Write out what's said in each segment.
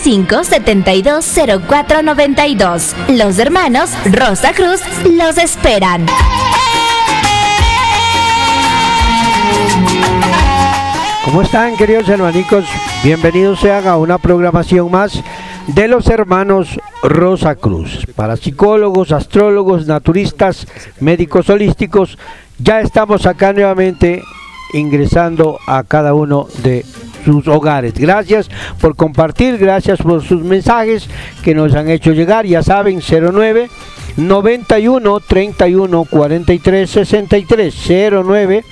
995-720492. Los hermanos Rosa Cruz los esperan. ¿Cómo están, queridos hermanicos? Bienvenidos sean a una programación más de los hermanos Rosa Cruz. Para psicólogos, astrólogos, naturistas, médicos holísticos, ya estamos acá nuevamente ingresando a cada uno de sus hogares. Gracias por compartir, gracias por sus mensajes que nos han hecho llegar. Ya saben, 09 91 31 43 63, 09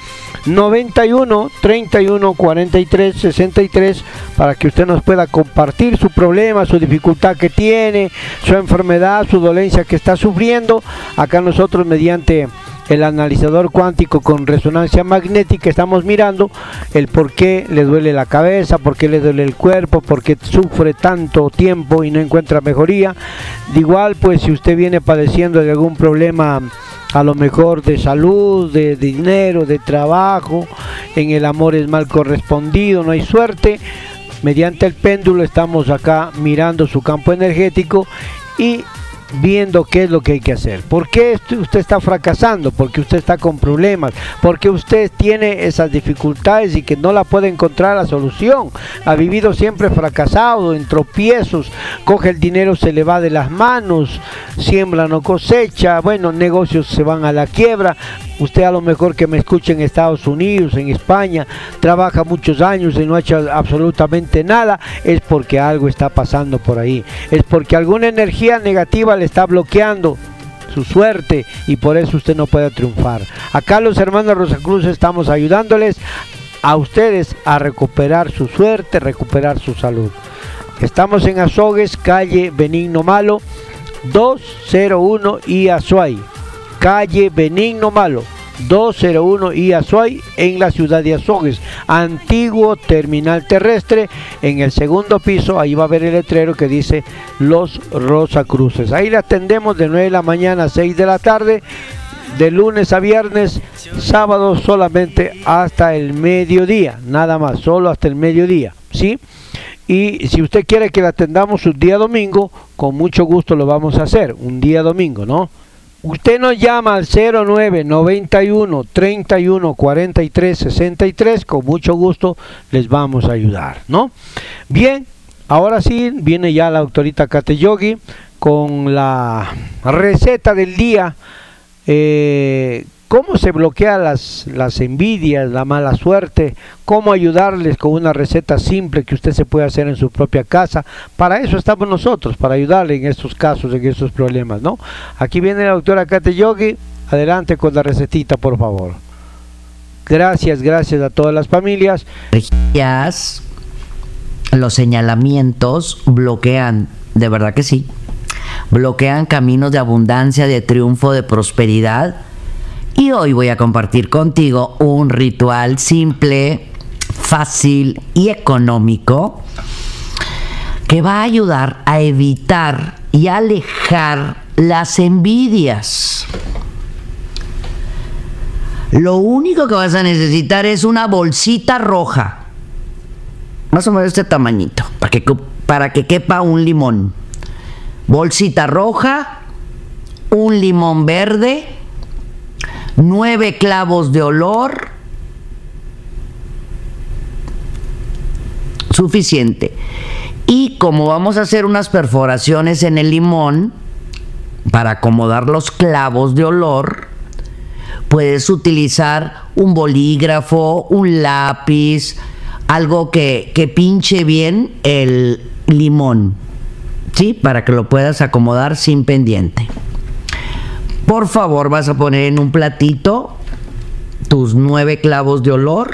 91 31 43 63, para que usted nos pueda compartir su problema, su dificultad que tiene, su enfermedad, su dolencia que está sufriendo. Acá nosotros, mediante el analizador cuántico con resonancia magnética, estamos mirando el por qué le duele la cabeza, por qué le duele el cuerpo, por qué sufre tanto tiempo y no encuentra mejoría. De igual, pues si usted viene padeciendo de algún problema, a lo mejor de salud, de dinero, de trabajo, en el amor es mal correspondido, no hay suerte, mediante el péndulo estamos acá mirando su campo energético y viendo qué es lo que hay que hacer. ¿Por qué usted está fracasando? Porque usted está con problemas, porque usted tiene esas dificultades y que no la puede encontrar la solución. Ha vivido siempre fracasado, en tropiezos, coge el dinero, se le va de las manos, siembra, no cosecha, bueno, negocios se van a la quiebra. Usted, a lo mejor que me escuche en Estados Unidos, en España, trabaja muchos años y no ha hecho absolutamente nada, es porque algo está pasando por ahí, es porque alguna energía negativa le está bloqueando su suerte y por eso usted no puede triunfar. Acá los hermanos Rosa Cruz estamos ayudándoles a ustedes a recuperar su suerte, recuperar su salud. Estamos en Azogues, calle Benigno Malo, 201 y Azuay. Calle Benigno Malo, 201 y Azuay, en la ciudad de Azogues, antiguo terminal terrestre. En el segundo piso, ahí va a ver el letrero que dice Los Rosa Cruces. Ahí le atendemos de 9 de la mañana a 6 de la tarde, de lunes a viernes, sábado solamente hasta el mediodía, nada más, solo hasta el mediodía, ¿sí? Y si usted quiere que le atendamos un día domingo, con mucho gusto lo vamos a hacer, un día domingo, ¿no? Usted nos llama al 09 91 31 43 63, con mucho gusto les vamos a ayudar, ¿no? Bien, ahora sí viene ya la doctorita Kate Yogi con la receta del día. Cómo se bloquea las envidias, la mala suerte, cómo ayudarles con una receta simple que usted se puede hacer en su propia casa. Para eso estamos nosotros, para ayudarle en estos casos, en estos problemas, ¿no? Aquí viene la doctora Kate Yogi, adelante con la recetita, por favor. Gracias a todas las familias. Los señalamientos bloquean, de verdad que sí, bloquean caminos de abundancia, de triunfo, de prosperidad. Y hoy voy a compartir contigo un ritual simple, fácil y económico que va a ayudar a evitar y alejar las envidias. Lo único que vas a necesitar es una bolsita roja, más o menos este tamañito, para que quepa un limón. Bolsita roja, un limón verde, 9 clavos de olor, suficiente. Y como vamos a hacer unas perforaciones en el limón para acomodar los clavos de olor, puedes utilizar un bolígrafo, un lápiz, algo que pinche bien el limón, ¿sí? Para que lo puedas acomodar sin pendiente. Por favor, vas a poner en un platito tus 9 clavos de olor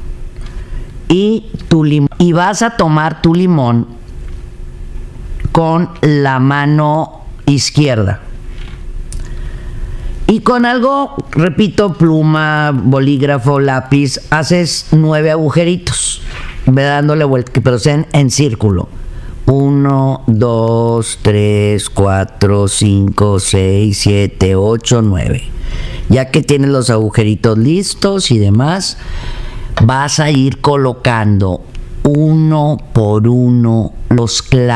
y tu limón. Y vas a tomar tu limón con la mano izquierda. Y con algo, repito, pluma, bolígrafo, lápiz, haces 9 agujeritos. Ve dándole vuelta, pero sean en círculo. 1, 2, 3, 4, 5, 6, 7, 8, 9. Ya que tienes los agujeritos listos y demás, vas a ir colocando uno por uno los clavos